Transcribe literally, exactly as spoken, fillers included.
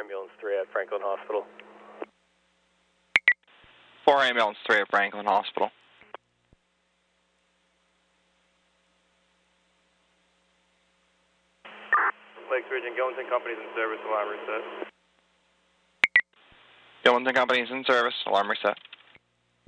Ambulance three at Franklin Hospital. four Ambulance three at Franklin Hospital. Lakes Ridge and Gillington Companies in service, alarm reset. Gillington Companies in service, alarm reset.